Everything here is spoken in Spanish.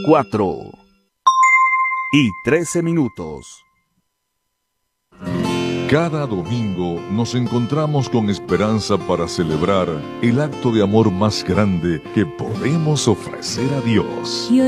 4:13. Cada domingo nos encontramos con esperanza para celebrar el acto de amor más grande que podemos ofrecer a Dios.